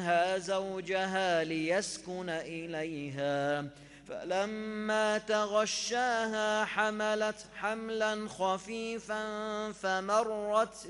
عنها زوجها ليسكن إليها، فلما تغشاها حملت حملا خفيفا فمرت